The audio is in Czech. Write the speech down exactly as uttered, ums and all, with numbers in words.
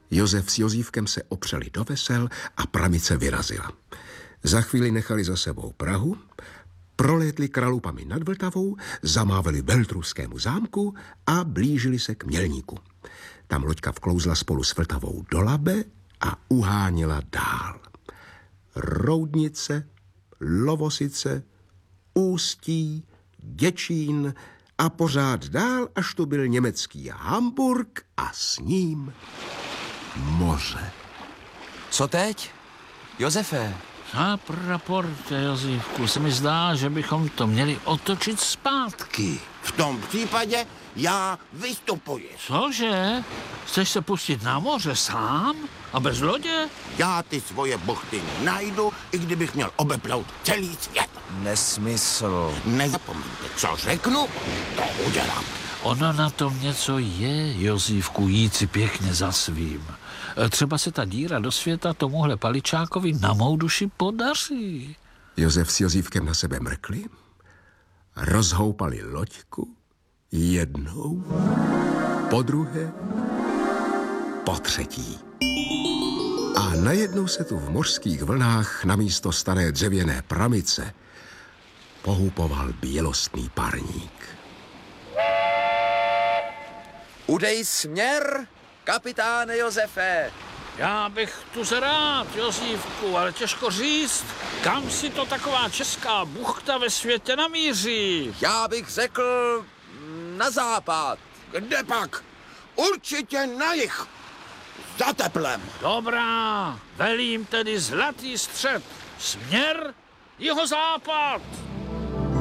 Josef s Jozívkem se opřeli do vesel a pramice vyrazila. Za chvíli nechali za sebou Prahu, prolétli Kralupami nad Vltavou, zamávali Veltruskému zámku a blížili se k Mělníku. Tam loďka vklouzla spolu s Vltavou do Labe a uháněla dál. Roudnice, Lovosice, Ústí, Děčín a pořád dál, až to byl německý Hamburg a s ním moře. Co teď? Josefe? Za praporte, Jozífku, se mi zdá, že bychom to měli otočit zpátky. V tom případě já vystupuji. Cože? Chceš se pustit na moře sám? A bez lodě? Já ty svoje buchty najdu, i kdybych měl obeplout celý svět. Nesmysl. Nezapomeňte, co řeknu, to udělám. Ono na tom něco je, Jozífku, jít si pěkně za svým. Třeba se ta díra do světa tomuhle paličákovi na mou duši podaří. Josef s Jozívkem na sebe mrkli, rozhoupali loďku jednou, po druhé, po třetí. A najednou se tu v mořských vlnách namísto staré dřevěné pramice pohupoval bělostný parník. Udej směr, kapitáne Josefe. Já bych tu se rád, Jozívku, ale těžko říct, kam si to taková česká buchta ve světě namíří. Já bych řekl na západ. Kde pak? Určitě na jih. Za teplem. Dobrá, velím tedy zlatý střed. Směr jihozápad.